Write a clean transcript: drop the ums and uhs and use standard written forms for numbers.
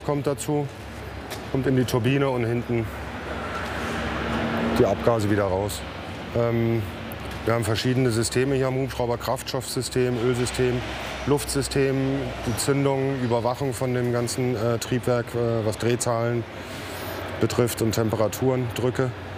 kommt dazu, kommt in die Turbine und hinten die Abgase wieder raus. Wir haben verschiedene Systeme hier am Hubschrauber, Kraftstoffsystem, Ölsystem, Luftsystem, die Zündung, Überwachung von dem ganzen Triebwerk, was Drehzahlen betrifft und Temperaturen, Drücke.